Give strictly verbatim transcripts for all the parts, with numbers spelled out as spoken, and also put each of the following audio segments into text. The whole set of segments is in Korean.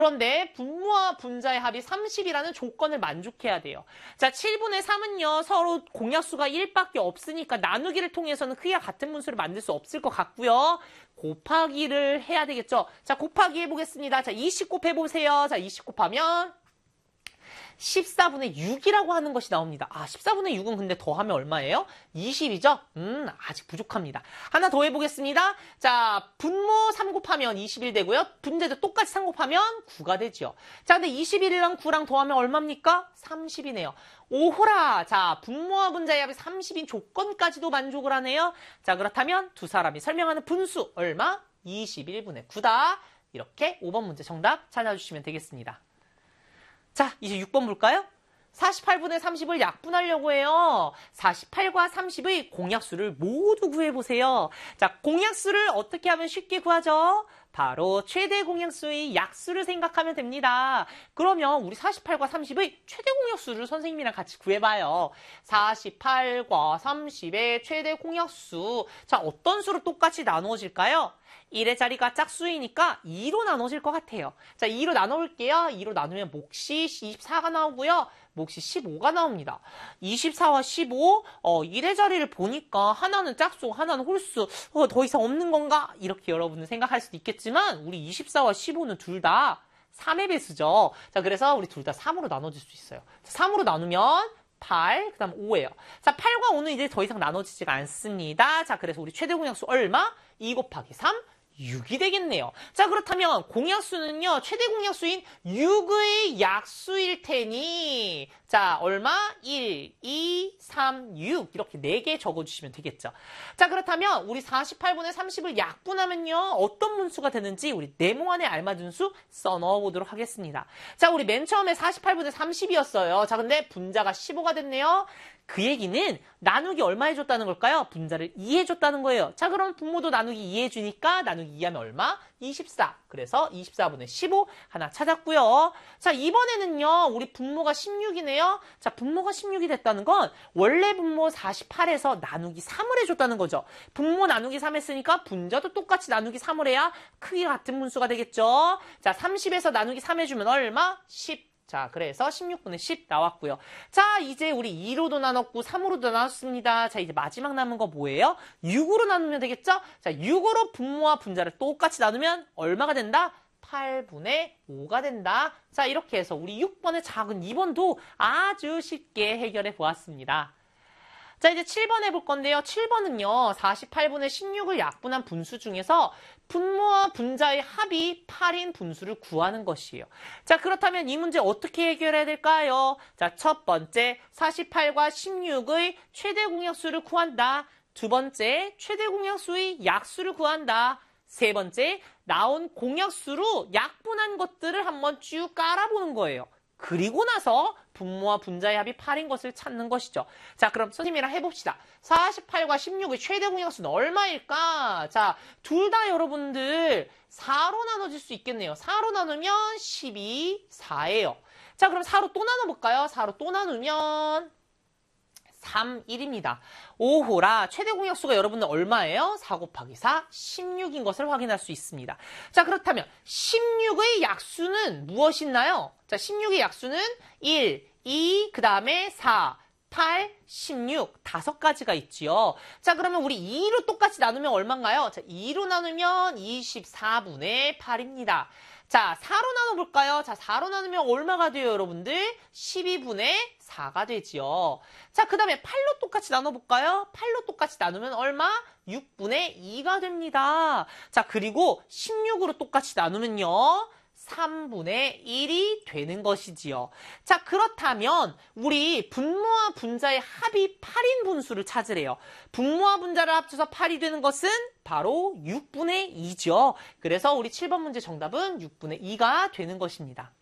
그런데 분모와 분자의 합이 삼십이라는 조건을 만족해야 돼요. 자, 칠분의 삼은요. 서로 공약수가 일밖에 없으니까 나누기를 통해서는 크기가 같은 분수를 만들 수 없을 것 같고요. 곱하기를 해야 되겠죠. 자, 곱하기 해보겠습니다. 자, 이십 곱해보세요. 자, 이십 곱하면 십사분의 육이라고 하는 것이 나옵니다. 아, 십사분의 육은 근데 더하면 얼마예요? 이십이죠? 음, 아직 부족합니다. 하나 더 해보겠습니다. 자, 분모 삼 곱하면 이십일 되고요. 분자도 똑같이 삼 곱하면 구가 되죠. 자, 근데 이십일이랑 구랑 더하면 얼마입니까? 삼십이네요. 오호라! 자, 분모와 분자의 합이 삼십인 조건까지도 만족을 하네요. 자, 그렇다면 두 사람이 설명하는 분수 얼마? 이십일분의 구다. 이렇게 오 번 문제 정답 찾아주시면 되겠습니다. 자, 이제 육 번 볼까요? 사십팔분의 삼십을 약분하려고 해요. 사십팔과 삼십의 공약수를 모두 구해보세요. 자, 공약수를 어떻게 하면 쉽게 구하죠? 바로 최대 공약수의 약수를 생각하면 됩니다. 그러면 우리 사십팔과 삼십의 최대 공약수를 선생님이랑 같이 구해봐요. 사십팔과 삼십의 최대 공약수. 자, 어떤 수로 똑같이 나누어질까요? 일의 자리가 짝수이니까 이로 나눠질 것 같아요. 자, 이로 나눠볼게요. 이로 나누면 몫이 이십사가 나오고요. 몫이 십오가 나옵니다. 이십사와 십오, 어, 일의 자리를 보니까 하나는 짝수, 하나는 홀수, 어, 더 이상 없는 건가? 이렇게 여러분은 생각할 수도 있겠지만 우리 이십사와 십오는 둘 다 삼의 배수죠. 자, 그래서 우리 둘 다 삼으로 나눠질 수 있어요. 자, 삼으로 나누면 팔, 그 다음 오예요. 자, 팔과 오는 이제 더 이상 나눠지지가 않습니다. 자, 그래서 우리 최대 공약수 얼마? 이 곱하기 삼, 육이 되겠네요. 자, 그렇다면 공약수는요. 최대 공약수인 육의 약수일 테니 자, 얼마? 일, 이, 삼, 육 이렇게 네 개 적어주시면 되겠죠. 자, 그렇다면 우리 사십팔분의 삼십을 약분하면요. 어떤 분수가 되는지 우리 네모안에 알맞은 수 써넣어보도록 하겠습니다. 자, 우리 맨 처음에 사십팔분의 삼십이었어요. 자, 근데 분자가 십오가 됐네요. 그 얘기는 나누기 얼마 해줬다는 걸까요? 분자를 이 해줬다는 거예요. 자, 그럼 분모도 나누기 이 해주니까 나누기 이 하면 얼마? 이십사. 그래서 이십사분의 십오 하나 찾았고요. 자, 이번에는요. 우리 분모가 십육이네요. 자, 분모가 십육이 됐다는 건 원래 분모 사십팔에서 나누기 삼을 해줬다는 거죠. 분모 나누기 삼 했으니까 분자도 똑같이 나누기 삼을 해야 크기가 같은 분수가 되겠죠. 자, 삼십에서 나누기 삼 해주면 얼마? 십. 자, 그래서 십육분의 십 나왔고요. 자, 이제 우리 이로도 나눴고 삼으로도 나눴습니다. 자, 이제 마지막 남은 거 뭐예요? 육으로 나누면 되겠죠? 자, 육으로 분모와 분자를 똑같이 나누면 얼마가 된다? 팔분의 오가 된다. 자, 이렇게 해서 우리 육 번의 작은 이 번도 아주 쉽게 해결해 보았습니다. 자, 이제 칠 번 해볼 건데요. 칠 번은요. 사십팔분의 십육을 약분한 분수 중에서 분모와 분자의 합이 팔인 분수를 구하는 것이에요. 자, 그렇다면 이 문제 어떻게 해결해야 될까요? 자, 첫 번째, 사십팔과 십육의 최대 공약수를 구한다. 두 번째, 최대 공약수의 약수를 구한다. 세 번째, 나온 공약수로 약분한 것들을 한번 쭉 깔아보는 거예요. 그리고 나서 분모와 분자의 합이 팔인 것을 찾는 것이죠. 자, 그럼 선생님이랑 해봅시다. 사십팔과 십육의 최대 공약수는 얼마일까? 자, 둘 다 여러분들 사로 나눠질 수 있겠네요. 사로 나누면 십이, 사예요. 자, 그럼 사로 또 나눠볼까요? 사로 또 나누면 삼, 일입니다. 오호라 최대 공약수가 여러분들 얼마예요? 사 곱하기 사, 십육인 것을 확인할 수 있습니다. 자, 그렇다면 십육의 약수는 무엇이나요? 자, 십육의 약수는 일, 이, 그 다음에 사, 팔, 십육, 다섯 가지가 있지요. 자, 그러면 우리 이로 똑같이 나누면 얼마인가요? 자, 이로 나누면 이십사분의 팔입니다. 자, 사로 나눠볼까요? 자, 사로 나누면 얼마가 돼요, 여러분들? 십이분의 사가 되지요. 자, 그 다음에 팔로 똑같이 나눠볼까요? 팔로 똑같이 나누면 얼마? 육분의 이가 됩니다. 자, 그리고 십육으로 똑같이 나누면요. 삼분의 일이 되는 것이지요. 자, 그렇다면 우리 분모와 분자의 합이 팔인 분수를 찾으래요. 분모와 분자를 합쳐서 팔이 되는 것은 바로 육분의 이죠. 그래서 우리 칠 번 문제 정답은 육분의 이가 되는 것입니다.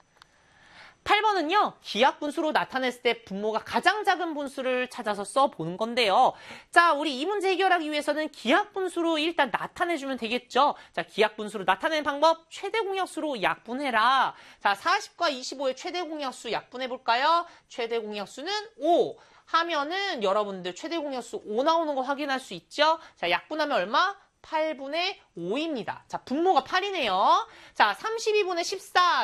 팔 번은요. 기하분수로 나타냈을 때 분모가 가장 작은 분수를 찾아서 써보는 건데요. 자, 우리 이 문제 해결하기 위해서는 기하분수로 일단 나타내주면 되겠죠. 자, 기하분수로 나타내는 방법 최대 공약수로 약분해라. 자, 사십과 이십오의 최대 공약수 약분해볼까요? 최대 공약수는 오. 하면은 여러분들 최대 공약수 오 나오는 거 확인할 수 있죠? 자, 약분하면 얼마? 팔분의 오입니다. 자, 분모가 팔이네요. 자, 삼십이분의 십사.